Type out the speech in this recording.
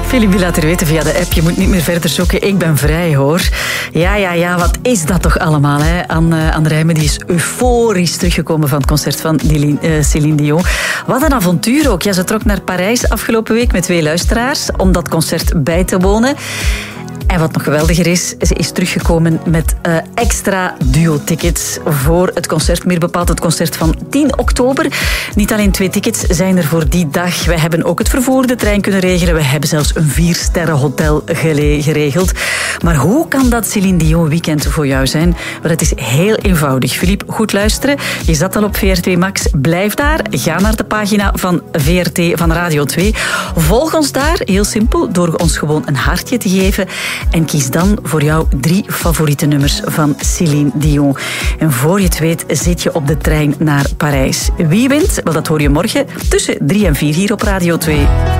Philippe laat er weten via de app, je moet niet meer verder zoeken. Ik ben vrij, hoor. Ja, wat is dat toch allemaal, hè? Anne Rijmen, die is euforisch teruggekomen van het concert van Céline Dion. Wat een avontuur ook. Ja, ze trok naar Parijs afgelopen week met 2 luisteraars om dat concert bij te wonen. En wat nog geweldiger is, ze is teruggekomen met extra duo-tickets voor het concert. Meer bepaald het concert van 10 oktober. Niet alleen 2 tickets zijn er voor die dag. We hebben ook het vervoer, de trein kunnen regelen. We hebben zelfs een 4-sterren hotel geregeld. Maar hoe kan dat Céline Dion weekend voor jou zijn? Wel, het is heel eenvoudig. Philippe, goed luisteren. Je zat al op VRT Max. Blijf daar. Ga naar de pagina van VRT van Radio 2. Volg ons daar, heel simpel, door ons gewoon een hartje te geven. En kies dan voor jou 3 favoriete nummers van Céline Dion. En voor je het weet zit je op de trein naar Parijs. Wie wint? Wel, dat hoor je morgen tussen 3 en 4 hier op Radio 2.